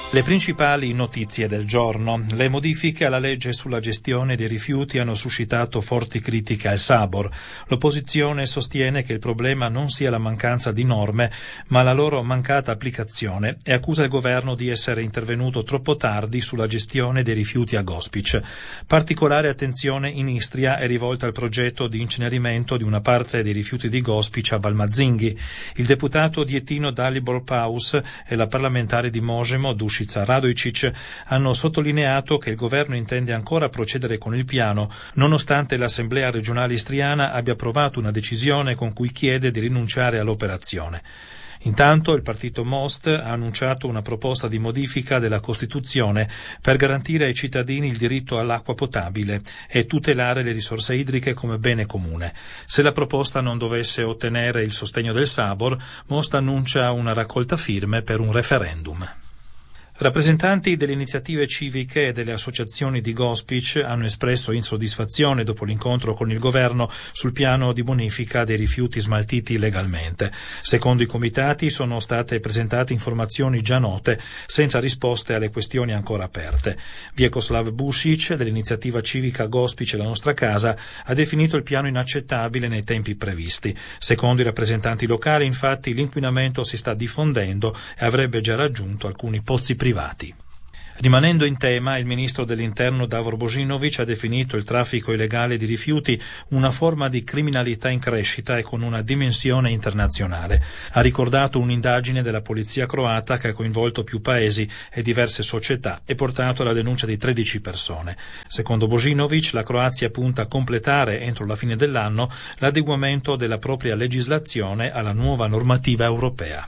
Le principali notizie del giorno. Le modifiche alla legge sulla gestione dei rifiuti hanno suscitato forti critiche al Sabor. L'opposizione sostiene che il problema non sia la mancanza di norme, ma la loro mancata applicazione e accusa il governo di essere intervenuto troppo tardi sulla gestione dei rifiuti a Gospić. Particolare attenzione in Istria è rivolta al progetto di incenerimento di una parte dei rifiuti di Gospić a Valmazzinghi. Il deputato dietino Dalibor Paus e la parlamentare di Mosemo, Dušica Radojčić, hanno sottolineato che il governo intende ancora procedere con il piano, nonostante l'Assemblea regionale istriana abbia approvato una decisione con cui chiede di rinunciare all'operazione. Intanto il partito Most ha annunciato una proposta di modifica della Costituzione per garantire ai cittadini il diritto all'acqua potabile e tutelare le risorse idriche come bene comune. Se la proposta non dovesse ottenere il sostegno del Sabor, Most annuncia una raccolta firme per un referendum. Rappresentanti delle iniziative civiche e delle associazioni di Gospić hanno espresso insoddisfazione dopo l'incontro con il governo sul piano di bonifica dei rifiuti smaltiti illegalmente. Secondo i comitati sono state presentate informazioni già note, senza risposte alle questioni ancora aperte. Vjekoslav Bušić, dell'iniziativa civica Gospić e la nostra casa, ha definito il piano inaccettabile nei tempi previsti. Secondo i rappresentanti locali, infatti, l'inquinamento si sta diffondendo e avrebbe già raggiunto alcuni pozzi privati. Rimanendo in tema, il ministro dell'Interno Davor Božinović ha definito il traffico illegale di rifiuti una forma di criminalità in crescita e con una dimensione internazionale. Ha ricordato un'indagine della polizia croata che ha coinvolto più paesi e diverse società e portato alla denuncia di 13 persone. Secondo Božinović, la Croazia punta a completare entro la fine dell'anno l'adeguamento della propria legislazione alla nuova normativa europea.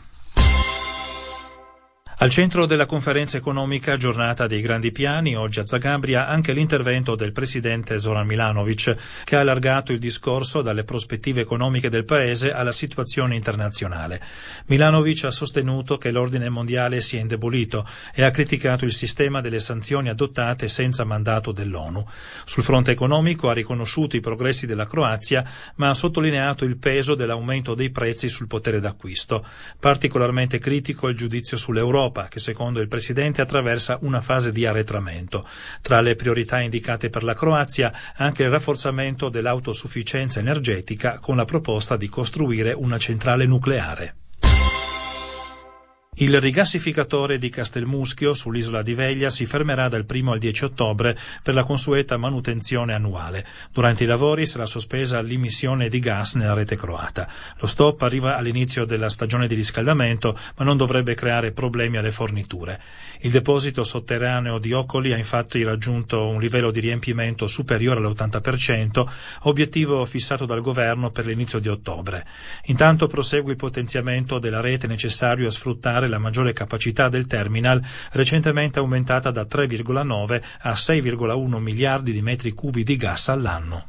Al centro della conferenza economica Giornata dei Grandi Piani, oggi a Zagabria, anche l'intervento del presidente Zoran Milanović, che ha allargato il discorso dalle prospettive economiche del paese alla situazione internazionale. Milanović ha sostenuto che l'ordine mondiale si è indebolito e ha criticato il sistema delle sanzioni adottate senza mandato dell'ONU. Sul fronte economico ha riconosciuto i progressi della Croazia, ma ha sottolineato il peso dell'aumento dei prezzi sul potere d'acquisto. Particolarmente critico il giudizio sull'Europa, che secondo il Presidente attraversa una fase di arretramento. Tra le priorità indicate per la Croazia anche il rafforzamento dell'autosufficienza energetica con la proposta di costruire una centrale nucleare. Il rigassificatore di Castelmuschio sull'isola di Veglia si fermerà dal 1 al 10 ottobre per la consueta manutenzione annuale. Durante i lavori sarà sospesa l'immissione di gas nella rete croata. Lo stop arriva all'inizio della stagione di riscaldamento, ma non dovrebbe creare problemi alle forniture. Il deposito sotterraneo di Occoli ha infatti raggiunto un livello di riempimento superiore all'80%, obiettivo fissato dal governo per l'inizio di ottobre. Intanto prosegue il potenziamento della rete necessario a sfruttare la maggiore capacità del terminal, recentemente aumentata da 3,9 a 6,1 miliardi di metri cubi di gas all'anno.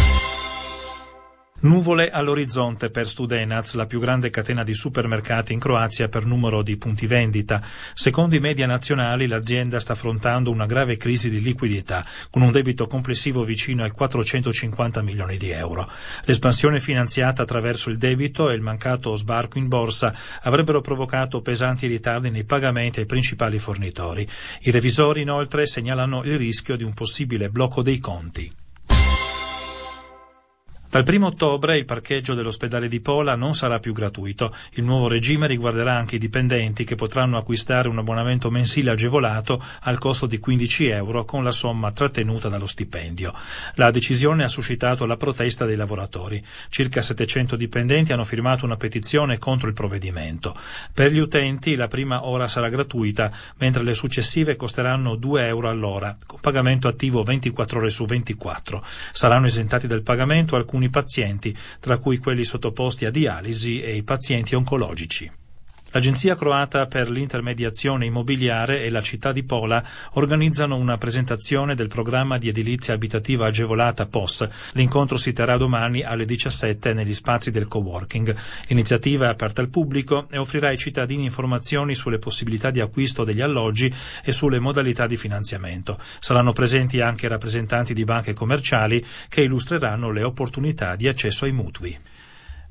Nuvole all'orizzonte per Studenac, la più grande catena di supermercati in Croazia per numero di punti vendita. Secondo i media nazionali, l'azienda sta affrontando una grave crisi di liquidità, con un debito complessivo vicino ai 450 milioni di euro. L'espansione finanziata attraverso il debito e il mancato sbarco in borsa avrebbero provocato pesanti ritardi nei pagamenti ai principali fornitori. I revisori, inoltre, segnalano il rischio di un possibile blocco dei conti. Dal 1 ottobre il parcheggio dell'ospedale di Pola non sarà più gratuito. Il nuovo regime riguarderà anche i dipendenti che potranno acquistare un abbonamento mensile agevolato al costo di 15 euro con la somma trattenuta dallo stipendio. La decisione ha suscitato la protesta dei lavoratori. Circa 700 dipendenti hanno firmato una petizione contro il provvedimento. Per gli utenti la prima ora sarà gratuita, mentre le successive costeranno 2 euro all'ora, con pagamento attivo 24 ore su 24. Saranno esentati dal pagamento alcuni pazienti, tra cui quelli sottoposti a dialisi e i pazienti oncologici. L'Agenzia croata per l'intermediazione immobiliare e la città di Pola organizzano una presentazione del programma di edilizia abitativa agevolata POS. L'incontro si terrà domani alle 17 negli spazi del coworking. L'iniziativa è aperta al pubblico e offrirà ai cittadini informazioni sulle possibilità di acquisto degli alloggi e sulle modalità di finanziamento. Saranno presenti anche rappresentanti di banche commerciali che illustreranno le opportunità di accesso ai mutui.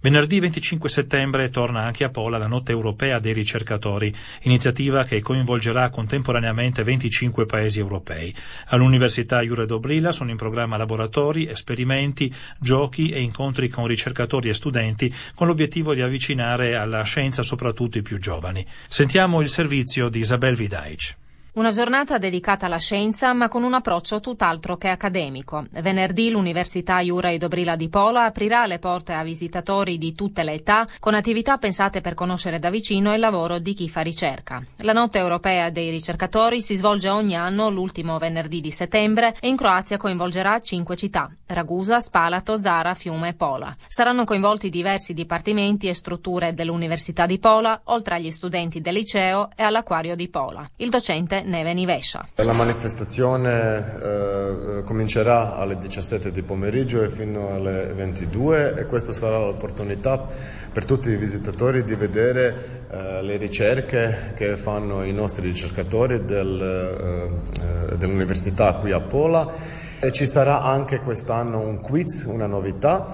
Venerdì 25 settembre torna anche a Pola la Notte Europea dei Ricercatori, iniziativa che coinvolgerà contemporaneamente 25 paesi europei. All'Università Jure Dobrila sono in programma laboratori, esperimenti, giochi e incontri con ricercatori e studenti con l'obiettivo di avvicinare alla scienza soprattutto i più giovani. Sentiamo il servizio di Isabel Vidaic. Una giornata dedicata alla scienza, ma con un approccio tutt'altro che accademico. Venerdì l'Università Juraj Dobrila di Pola aprirà le porte a visitatori di tutte le età, con attività pensate per conoscere da vicino il lavoro di chi fa ricerca. La Notte Europea dei Ricercatori si svolge ogni anno l'ultimo venerdì di settembre e in Croazia coinvolgerà 5 città: Ragusa, Spalato, Zara, Fiume e Pola. Saranno coinvolti diversi dipartimenti e strutture dell'Università di Pola, oltre agli studenti del liceo e all'Acquario di Pola. Il docente Neven Ivesha. La manifestazione comincerà alle 17 di pomeriggio e fino alle 22 e questa sarà l'opportunità per tutti i visitatori di vedere le ricerche che fanno i nostri ricercatori dell'università qui a Pola. E ci sarà anche quest'anno un quiz, una novità.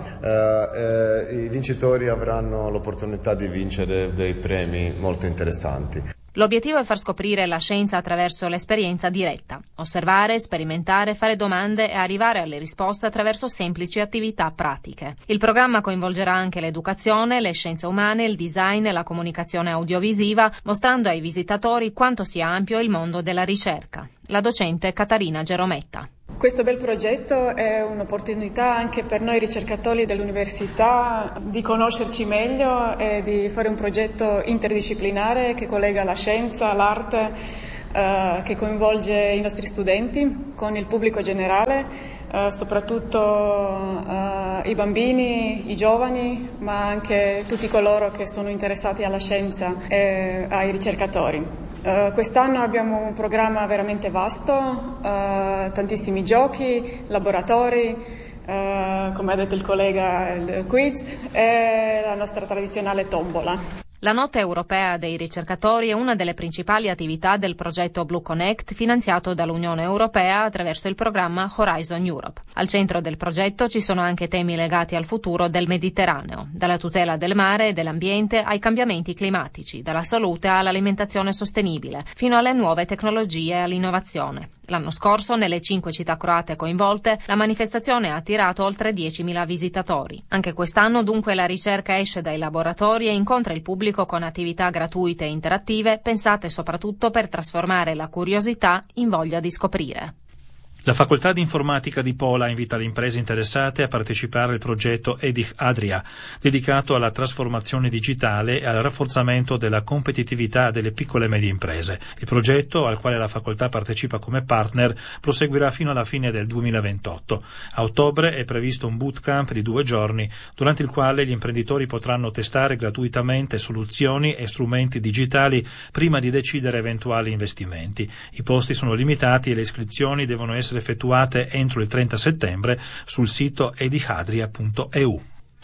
I vincitori avranno l'opportunità di vincere dei premi molto interessanti. L'obiettivo è far scoprire la scienza attraverso l'esperienza diretta, osservare, sperimentare, fare domande e arrivare alle risposte attraverso semplici attività pratiche. Il programma coinvolgerà anche l'educazione, le scienze umane, il design e la comunicazione audiovisiva, mostrando ai visitatori quanto sia ampio il mondo della ricerca. La docente Catarina Gerometta. Questo bel progetto è un'opportunità anche per noi ricercatori dell'università di conoscerci meglio e di fare un progetto interdisciplinare che collega la scienza, l'arte, che coinvolge i nostri studenti con il pubblico generale, soprattutto i bambini, i giovani, ma anche tutti coloro che sono interessati alla scienza e ai ricercatori. Quest'anno abbiamo un programma veramente vasto, tantissimi giochi, laboratori, come ha detto il collega, il quiz e la nostra tradizionale tombola. La Notte Europea dei Ricercatori è una delle principali attività del progetto Blue Connect finanziato dall'Unione Europea attraverso il programma Horizon Europe. Al centro del progetto ci sono anche temi legati al futuro del Mediterraneo, dalla tutela del mare e dell'ambiente ai cambiamenti climatici, dalla salute all'alimentazione sostenibile, fino alle nuove tecnologie e all'innovazione. L'anno scorso, nelle 5 città croate coinvolte, la manifestazione ha attirato oltre 10.000 visitatori. Anche quest'anno, dunque, la ricerca esce dai laboratori e incontra il pubblico con attività gratuite e interattive, pensate soprattutto per trasformare la curiosità in voglia di scoprire. La Facoltà di Informatica di Pola invita le imprese interessate a partecipare al progetto EDIH Adria, dedicato alla trasformazione digitale e al rafforzamento della competitività delle piccole e medie imprese. Il progetto, al quale la facoltà partecipa come partner, proseguirà fino alla fine del 2028. A ottobre è previsto un bootcamp di 2 giorni, durante il quale gli imprenditori potranno testare gratuitamente soluzioni e strumenti digitali prima di decidere eventuali investimenti. I posti sono limitati e le iscrizioni devono essere effettuate entro il 30 settembre sul sito edihadria.eu.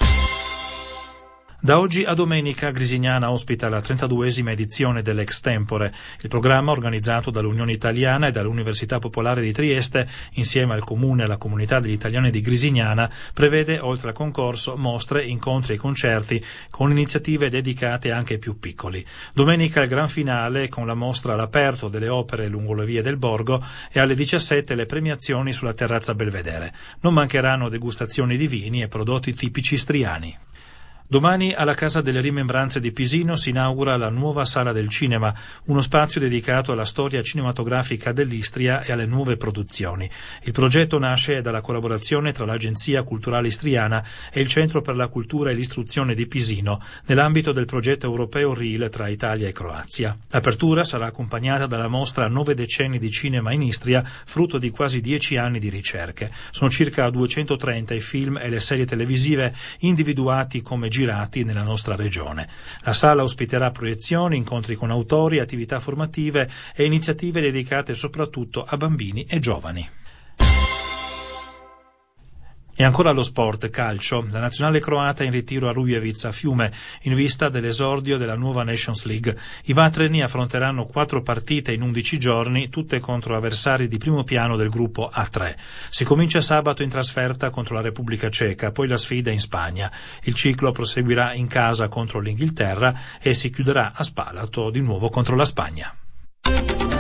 Da oggi a domenica Grisignana ospita la 32esima edizione dell'Extempore, il programma organizzato dall'Unione Italiana e dall'Università Popolare di Trieste, insieme al Comune e alla comunità degli italiani di Grisignana, prevede, oltre al concorso, mostre, incontri e concerti con iniziative dedicate anche ai più piccoli. Domenica il gran finale con la mostra all'aperto delle opere lungo le vie del Borgo e alle 17 le premiazioni sulla terrazza Belvedere. Non mancheranno degustazioni di vini e prodotti tipici istriani. Domani alla Casa delle Rimembranze di Pisino si inaugura la nuova Sala del Cinema, uno spazio dedicato alla storia cinematografica dell'Istria e alle nuove produzioni. Il progetto nasce dalla collaborazione tra l'Agenzia Culturale Istriana e il Centro per la Cultura e l'Istruzione di Pisino, nell'ambito del progetto europeo RIL tra Italia e Croazia. L'apertura sarà accompagnata dalla mostra 9 decenni di cinema in Istria, frutto di quasi 10 anni di ricerche. Sono circa 230 i film e le serie televisive individuati come girati nella nostra regione. La sala ospiterà proiezioni, incontri con autori, attività formative e iniziative dedicate soprattutto a bambini e giovani. E ancora lo sport, calcio. La nazionale croata in ritiro a Rujevic a Fiume in vista dell'esordio della nuova Nations League. I vatreni affronteranno 4 partite in 11 giorni, tutte contro avversari di primo piano del gruppo A3. Si comincia sabato in trasferta contro la Repubblica Ceca, poi la sfida in Spagna. Il ciclo proseguirà in casa contro l'Inghilterra e si chiuderà a Spalato di nuovo contro la Spagna.